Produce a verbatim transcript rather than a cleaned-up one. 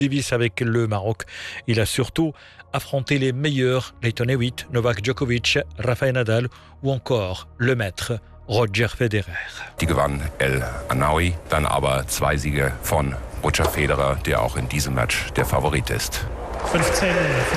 Davis avec le Maroc. Il a surtout affronté les meilleurs, Lleyton Hewitt, Novak Djokovic, Rafael Nadal ou encore le maître Roger Federer. Die gewann El Anaoui, dann aber zwei Siege von Roger Federer, der auch in diesem Match der Favorit ist. fünfzehn